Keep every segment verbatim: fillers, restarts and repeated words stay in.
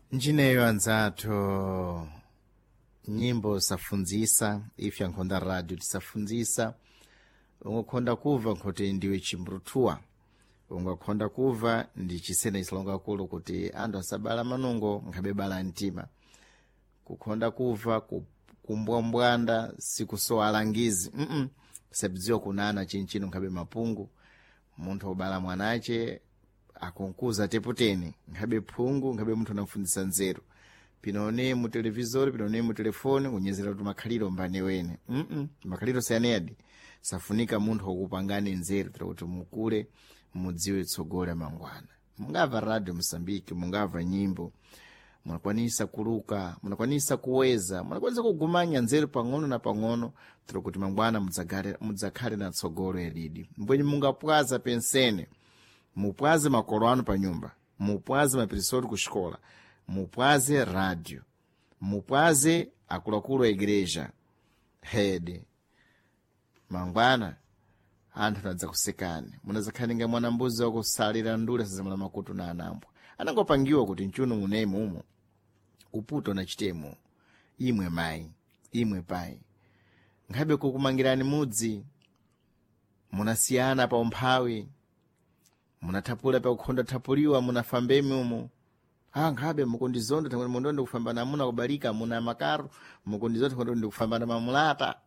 Njineyo anzathu nyimbo safunzisa ife ankhonda radio tisafunzisa ungakhonda kuva kuti ndiwe chimbrutuwa ungakhonda kuva ndi chisene chisalonga kulu kuti anthu asabala manungo nkhabebala mtima kukhonda kuva kumbwambwanda sikusowa alangizi mm -mm. Sabidziwa kunana chinchino nkhabe mapungu munthu obala mwanache akonkuza teputeni nkhabe phungu nkhabe munthu anamfundisa nzeru pinone mu televisori pinone mu telefoni kunyezera kuti makhaliro mbane wene mm -mm. Makhaliro siyanedi safunika munthu okupangani nzeru kuti mukule mudziwe tsogolo mangwana. Mungava radio Msambiki, mungava nyimbo, munakwanisa kuluka, munakwanisa kuweza, munakwanisa kugumanya nzeru pang'ono na pang'ono kuti mangwana mudzakhale na tsogolo elidi. Mbwenye mungapwaza pensene, mupwaze makolo anu pa nyumba, mupwaze mapirisori kushikola, mupwaze radio, mupwaze akuluakulu a igreja, hede. Mangwana anthu anadza kusekani munazakhaninga mwana mbuzi wakusalira ndule sazamala makutu na anambwa anangopangiwa kuti mchuno munemu umo uputo na chitemo imwe mai imwe pai nkhabe kukumangirani mudzi munasiyana pa umphawi munathapula pa kukhonda thapuliwa munafambemi umo ah nkhabe mukundizonda tamwe mundonde kufamba na muna kubalika muna makaru mukundizonda kwenda kufamba na mamulata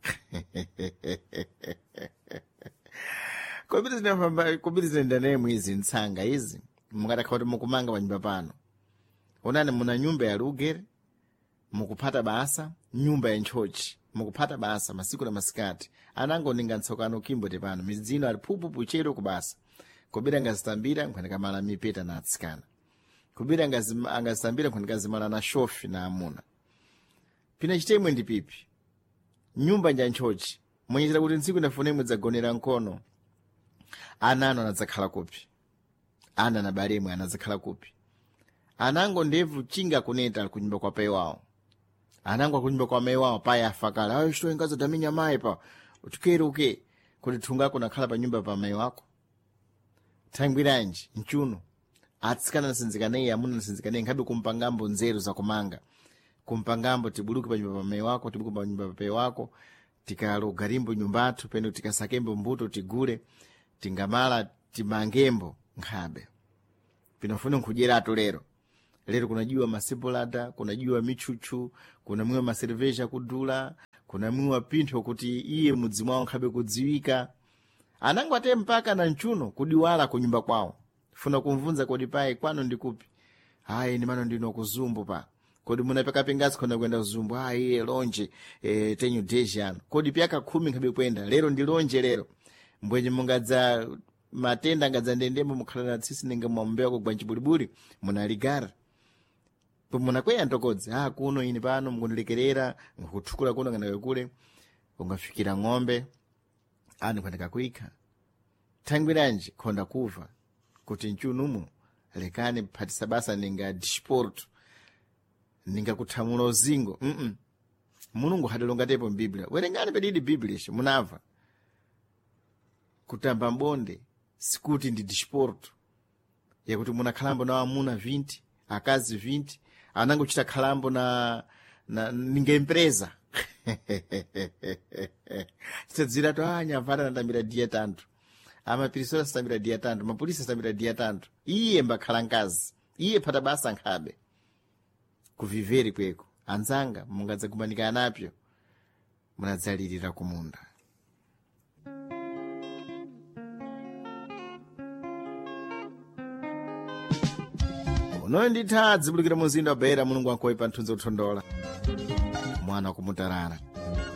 Kobiri zinendane mwizi nsanga hizi mungata kwa mukumanga wa nyumba pano onane muna nyumba ya lugere mukupata basa nyumba ya nchochi mukupata basa masiku na masikati anango ninga nsokano kimbo tepano mizino alipupu puchero kubasa kobira ngazitambira nkwanika mala mipeta na atsikana kobira ngazitambira nkwanika zimala na shofi na amuna pina chitemwe ndi pipi nyumba nja nchochi mwenyezera kuti ntsiku nafunemwe dzagonera nkono anano anadzakhala kupi ana na balemwe anadzakhala kupi anango ndevu chinga kuneta kunyumba kwa pai wao anango kunyumba kwa mai wao pai afakala ayo shito ingazo daminya mai pa utukere uke kuti thungako nakhala pa nyumba pa mai wako thangwiranji mchuno atsikana nasinzikanayi amuna nasinzikanayi nkhabe kumpangambo nzeru za kumanga kumpangambo tibuluke pa nyumba pa mai wako tibuluke pa nyumba pa pai wako tikalo garimbo nyumbatu peno tikasakembo mbuto tigule tingamala timangembo nkhabe pinafuna nkujera ato lero lero kunajua masipulata kunajua michuchu kunamwiwa maserveja kudula kunamwiwa pintho kuti iye mudzi mwawo nkhabe kudziwika anango ate mpaka na nchuno kudiwala kunyumba kwawo funa kumvunza kodi pai kwano ndikupi hayi ni mano ndino kuzumbu pa kodi munapeka pengazi kona kwenda kuzumbu hayi lonje e, tenyu dejiano kodi pyaka khumi nkhabe kwenda lero ndi lonje lero mbwenye mungadza matenda ngadza ndendemo mukhala na tsisi ninga mwambewa kugwa nchibulibuli munaligara po munakweya ntokodzi ah kuno ine pano mkundilekerera nkuthukula kuno ngana kule ungafikira ng'ombe ani kwanika kuika thangwiranji khonda kuva kuti nchunumu lekani phatisa basa ninga disport ninga kuthamula uzingo mm -mm. Mulungu hadalongatepo mbiblia werengani pedidi biblia ishi munava kutamba mbonde sikuti ndi disport yakuti muna khalambo na amuna vinti akazi vinti anango chita khalambo na na ninga empresa tsadzira to anya vara ndambira dia tanto ama pirisora stambira dia tanto mapolisi stambira dia tanto iye mbakhala nkazi iye phata basa nkhabe kuviveri kweko anzanga mungadza kumanika napyo munadzalirira kumunda uno nditha dzibulukira muzinda wa Beira mulungu wankoyi pa nthunzi uthondola mwana kumutarara